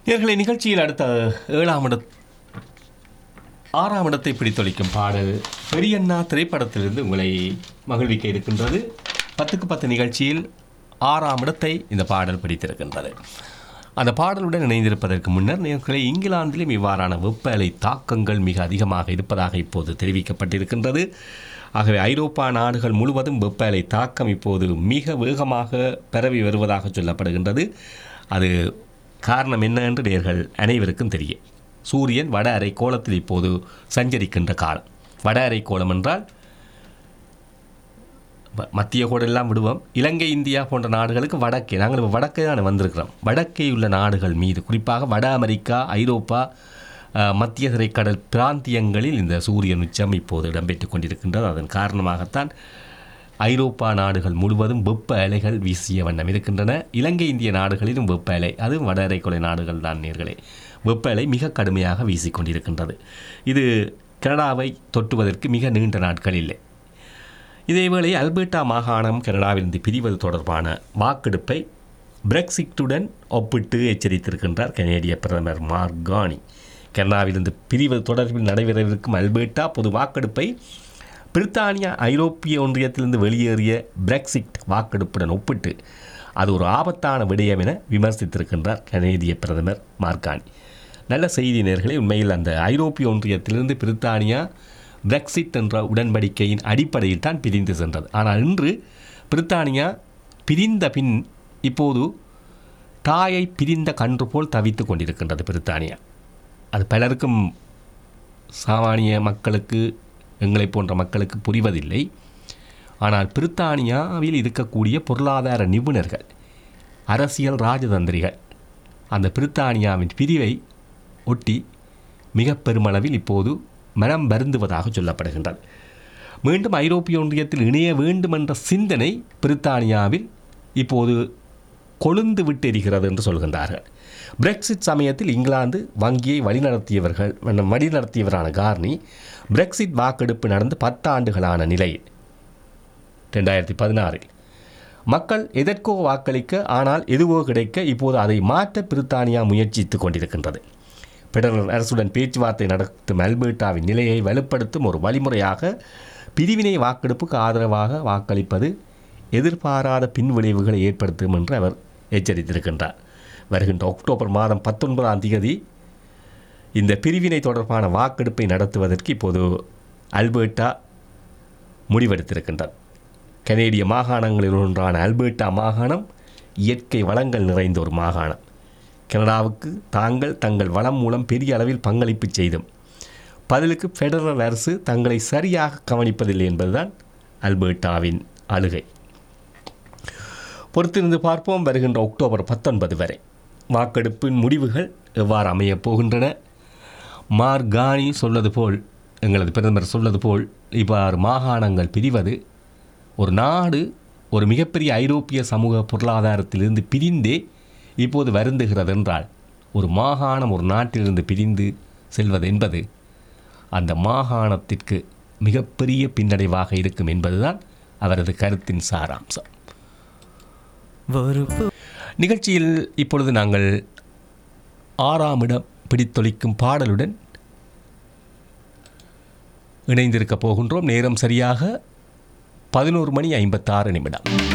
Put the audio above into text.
நேயர்களே, நிகழ்ச்சியில் அடுத்த 6ஆம் இடத்தை பிடித்தொழிக்கும் பாடல் பெரியண்ணா திரைப்படத்திலிருந்து உங்களை மகிழ்விக்க இருக்கின்றது. 10க்கு 10 நிகழ்ச்சியில் 6ஆம் இடத்தை இந்த பாடல் பிடித்திருக்கின்றது. அந்த பாடலுடன் இணைந்திருப்பதற்கு முன்னர் நேயர்களே, இங்கிலாந்திலும் இவ்வாறான வெப்ப அலை தாக்கங்கள் மிக அதிகமாக இருப்பதாக இப்போது தெரிவிக்கப்பட்டிருக்கின்றது. ஆகவே ஐரோப்பா நாடுகள் முழுவதும் வெப்ப அலை தாக்கம் இப்போது மிக வேகமாக பரவி வருவதாக சொல்லப்படுகின்றது. அது காரணம் என்ன என்று நேயர்கள் அனைவருக்கும் தெரியும். சூரியன் வட அரைக்கோளத்தில் இப்போது சஞ்சரிக்கின்ற காலம். வட அரைக்கோளம் என்றால் மத்திய கோடெல்லாம் விடுவோம். இலங்கை, இந்தியா போன்ற நாடுகளுக்கு வடக்கே, நாங்கள் இப்போ வடக்கே தான் வந்திருக்கிறோம். வடக்கே உள்ள நாடுகள் மீது, குறிப்பாக வட அமெரிக்கா, ஐரோப்பா, மத்திய திரைக்கடல் பிராந்தியங்களில் இந்த சூரியன் உச்சம் இப்போது இடம்பெற்று கொண்டிருக்கின்றது. அதன் காரணமாகத்தான் ஐரோப்பா நாடுகள் முழுவதும் வெப்ப அலைகள் வீசிய வண்ணம் இருக்கின்றன. இலங்கை, இந்திய நாடுகளிலும் வெப்ப அலை, அதுவும் வட அரைக்கோள நாடுகள் தான் நேர்களே, வெப்ப அலை மிக கடுமையாக வீசிக்கொண்டிருக்கின்றது. இது கனடாவை தொட்டுவதற்கு மிக நீண்ட நாட்கள் இல்லை. இதேவேளை அல்பர்டா மாகாணம் கனடாவிலிருந்து பிரிவது தொடர்பான வாக்கெடுப்பை பிரெக்சிட்டுடன் ஒப்பிட்டு எச்சரித்திருக்கின்றார் கனேடிய பிரதமர் மார்க் கார்னி. கனடாவிலிருந்து பிரிவது தொடர்பில் நடைபெறவிருக்கும் அல்பர்டா பொது வாக்கெடுப்பை பிரித்தானியா ஐரோப்பிய ஒன்றியத்திலிருந்து வெளியேறிய பிரெக்சிட் வாக்கெடுப்புடன் ஒப்பிட்டு அது ஒரு ஆபத்தான விடயம் என விமர்சித்திருக்கின்றார் கனேடிய பிரதமர் மார்க் கார்னி. நல்ல செய்தி நேயர்களே, உண்மையில் அந்த ஐரோப்பிய ஒன்றியத்திலிருந்து பிரித்தானியா பிரெக்சிட் என்ற உடன்படிக்கையின் அடிப்படையில் தான் பிரிந்து சென்றது. ஆனால் இன்று பிரித்தானியா பிரிந்த பின் இப்போது தாயை பிரிந்த கன்று போல் தவித்து கொண்டிருக்கின்றது பிரித்தானியா. அது பலருக்கும், சாமானிய மக்களுக்கு, எங்களை போன்ற மக்களுக்கு புரிவதில்லை. ஆனால் பிரித்தானியாவில் இருக்கக்கூடிய பொருளாதார நிபுணர்கள், அரசியல் ராஜதந்திரிகள் அந்த பிரித்தானியாவின் பிரிவை ஒட்டி மிக பெருமளவில் இப்போது மனம் வருந்துவதாக சொல்லப்படுகின்றது. மீண்டும் ஐரோப்பிய ஒன்றியத்தில் இணைய வேண்டும் என்ற சிந்தனை பிரித்தானியாவில் இப்போது கொழுந்து விட்டெரிகிறது என்று சொல்கின்றார்கள். பிரெக்சிட் சமயத்தில் இங்கிலாந்து வங்கியை வழிநடத்தியவரான கார்னி பிரெக்சிட் வாக்கெடுப்பு நடந்து 10 ஆண்டுகளான நிலையில் 2016 மக்கள் எதற்கோ வாக்களிக்க, ஆனால் எதுவோ கிடைக்க இப்போது அதை மாற்ற பிரித்தானியா முயற்சித்து கொண்டிருக்கின்றது. பெடரல் அரசுடன் பேச்சுவார்த்தை நடத்தும் அல்பர்டாவின் நிலையை வலுப்படுத்தும் ஒரு வழிமுறையாக பிரிவினை வாக்கெடுப்புக்கு ஆதரவாக வாக்களிப்பது எதிர்பாராத பின்விளைவுகளை ஏற்படுத்தும் என்று அவர் எச்சரித்திருக்கின்றார். வருகின்ற அக்டோபர் மாதம் 19ஆம் தேதி இந்த பிரிவினை தொடர்பான வாக்கெடுப்பை நடத்துவதற்கு இப்போது அல்பர்டா முடிவெடுத்திருக்கின்றார். கனேடிய மாகாணங்களில் ஒன்றான அல்பர்டா மாகாணம் இயற்கை வளங்கள் நிறைந்த ஒரு மாகாணம். கனடாவுக்கு தங்கள் வளம் மூலம் பெரிய அளவில் பங்களிப்பு செய்தும் பதிலுக்கு ஃபெடரல் அரசு தங்களை சரியாக கவனிப்பதில்லை என்பதுதான் அல்பர்டாவின் அழுகை. பொறுத்திருந்து பார்ப்போம். வருகின்ற அக்டோபர் 19 வரை வாக்கெடுப்பின் முடிவுகள் எவ்வாறு அமையப் போகின்றன. மார்க் கார்னி சொல்வது போல், எங்களது பிரதமர் சொல்வது போல், இவ்வாறு மாகாணங்கள் பிரிவது ஒரு நாடு ஒரு மிகப்பெரிய ஐரோப்பிய சமூக பொருளாதாரத்திலிருந்து பிரிந்தே இப்போது வருந்துகிறது என்றால், ஒரு மாகாணம் ஒரு நாட்டிலிருந்து பிரிந்து செல்வது என்பது அந்த மாகாணத்திற்கு மிகப்பெரிய பின்னடைவாக இருக்கும் என்பதுதான் அவரது கருத்தின் சாராம்சம். நிகழ்ச்சியில் இப்பொழுது நாங்கள் 6ஆம் இடம் பிடித்தொழிக்கும் பாடலுடன் இணைந்திருக்கப் போகின்றோம். நேரம் சரியாக 11:56.